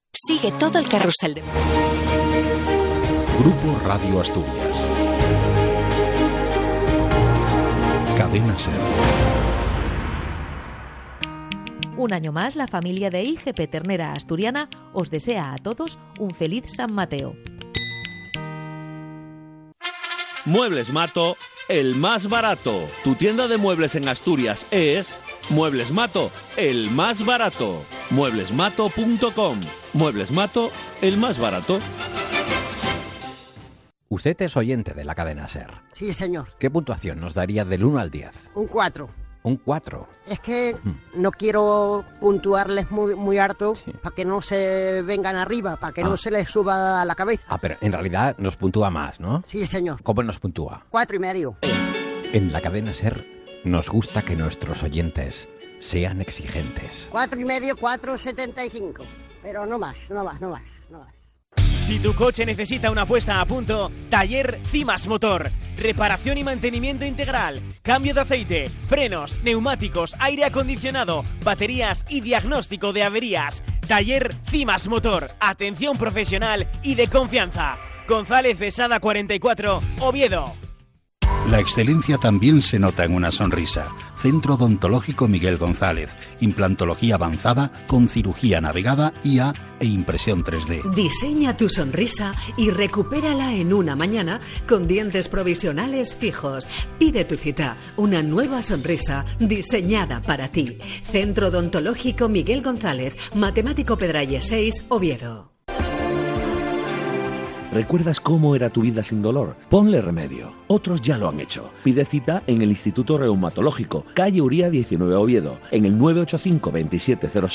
Sigue todo el carrusel de... Grupo Radio Asturias. Cadena SER. Un año más, la familia de IGP Ternera Asturiana os desea a todos un feliz San Mateo. Muebles Mato, el más barato. Tu tienda de muebles en Asturias es Muebles Mato, el más barato. Mueblesmato.com. Muebles Mato, el más barato. Usted es oyente de la cadena SER. Sí, señor. ¿Qué puntuación nos daría del 1 al 10? Un 4. Un 4. Es que no quiero puntuarles muy harto para que no se vengan arriba, para que no se les suba a la cabeza. Pero en realidad nos puntúa más, ¿no? Sí, señor. ¿Cómo nos puntúa? 4,5. En la cadena SER nos gusta que nuestros oyentes sean exigentes. 4,5, 4,75. Pero no más. Si tu coche necesita una puesta a punto, Taller Cimas Motor. Reparación y mantenimiento integral, cambio de aceite, frenos, neumáticos, aire acondicionado, baterías y diagnóstico de averías. Taller Cimas Motor. Atención profesional y de confianza. González Besada 44, Oviedo. La excelencia también se nota en una sonrisa. Centro Odontológico Miguel González. Implantología avanzada con cirugía navegada, IA e impresión 3D. Diseña tu sonrisa y recupérala en una mañana con dientes provisionales fijos. Pide tu cita. Una nueva sonrisa diseñada para ti. Centro Odontológico Miguel González. Matemático Pedralles 6, Oviedo. ¿Recuerdas cómo era tu vida sin dolor? Ponle remedio. Otros ya lo han hecho. Pide cita en el Instituto Reumatológico, calle Uría 19 Oviedo, en el 985 2706